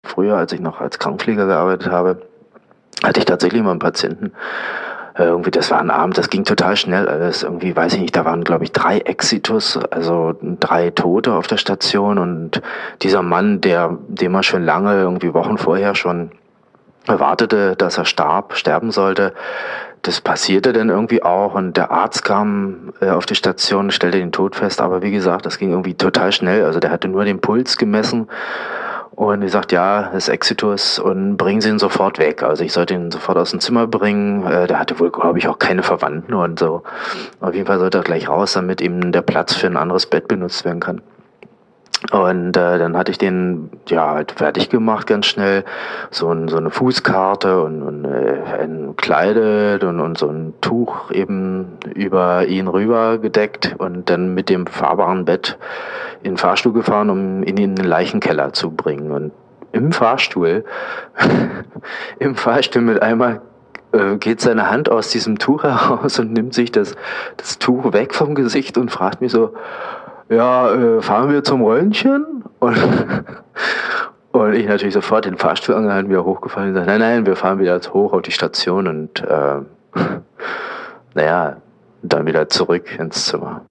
früher, als ich noch als Krankenpfleger gearbeitet habe, hatte ich tatsächlich mal einen Patienten. Irgendwie, das war ein Abend, das ging total schnell alles. Irgendwie, weiß ich nicht, da waren, glaube ich, 3 Exitus, also 3 Tote auf der Station. Und dieser Mann, dem er schon lange, irgendwie Wochen vorher schon erwartete, dass er sterben sollte, das passierte dann irgendwie auch. Und der Arzt kam auf die Station, stellte den Tod fest. Aber wie gesagt, das ging irgendwie total schnell. Also der hatte nur den Puls gemessen. Und die sagt, ja, das ist Exitus und bringen Sie ihn sofort weg. Also ich sollte ihn sofort aus dem Zimmer bringen. Der hatte wohl, glaube ich, auch keine Verwandten und so. Auf jeden Fall sollte er gleich raus, damit ihm der Platz für ein anderes Bett benutzt werden kann. Und dann hatte ich den ja halt fertig gemacht, ganz schnell. So eine Fußkarte und entkleidet und so ein Tuch eben über ihn rüber gedeckt und dann mit dem fahrbaren Bett in den Fahrstuhl gefahren, um ihn in den Leichenkeller zu bringen. Und im Fahrstuhl, im Fahrstuhl mit einmal geht seine Hand aus diesem Tuch heraus und nimmt sich das Tuch weg vom Gesicht und fragt mich so, ja, fahren wir zum Röntgen? Und ich natürlich sofort den Fahrstuhl angehalten, wieder hochgefallen und gesagt, nein, wir fahren wieder hoch auf die Station und naja, dann wieder zurück ins Zimmer.